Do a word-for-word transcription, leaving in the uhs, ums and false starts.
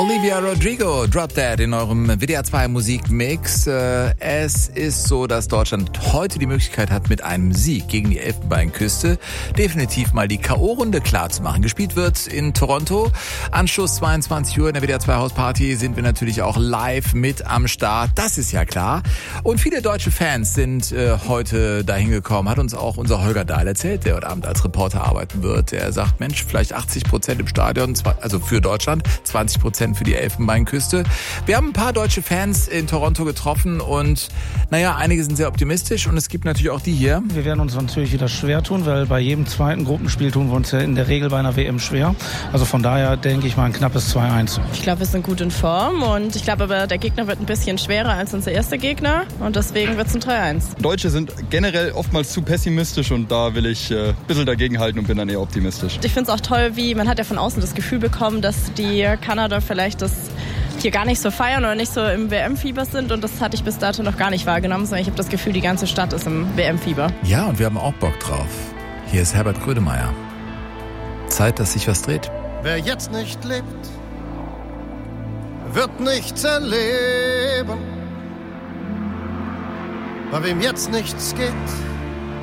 Olivia Rodrigo, Drop Dead in eurem W D R zwei Musikmix. Es ist so, dass Deutschland heute die Möglichkeit hat, mit einem Sieg gegen die Elfenbeinküste definitiv mal die K O-Runde klar zu machen. Gespielt wird in Toronto. Anschluss zweiundzwanzig Uhr in der W D R zwei Hausparty sind wir natürlich auch live mit am Start. Das ist ja klar. Und viele deutsche Fans sind äh, heute dahin gekommen. Hat uns auch unser Holger Dahl erzählt, der heute Abend als Reporter arbeiten wird. Der sagt, Mensch, vielleicht achtzig Prozent im Stadion, also für Deutschland, zwanzig Prozent für die Elfenbeinküste. Wir haben ein paar deutsche Fans in Toronto getroffen und naja, einige sind sehr optimistisch und es gibt natürlich auch die hier. Wir werden uns natürlich wieder schwer tun, weil bei jedem zweiten Gruppenspiel tun wir uns ja in der Regel bei einer W M schwer. Also von daher denke ich mal ein knappes zwei eins. Ich glaube, wir sind gut in Form und ich glaube aber, der Gegner wird ein bisschen schwerer als unser erster Gegner und deswegen wird es ein drei eins. Deutsche sind generell oftmals zu pessimistisch und da will ich äh, ein bisschen dagegenhalten und bin dann eher optimistisch. Ich finde es auch toll, wie man hat ja von außen das Gefühl bekommen, dass die Kanada vielleicht das hier gar nicht so feiern oder nicht so im W M-Fieber sind und das hatte ich bis dato noch gar nicht wahrgenommen, sondern ich habe das Gefühl, die ganze Stadt ist im W M-Fieber. Ja, und wir haben auch Bock drauf. Hier ist Herbert Grönemeyer. Zeit, dass sich was dreht. Wer jetzt nicht lebt, wird nichts erleben. Bei wem jetzt nichts geht,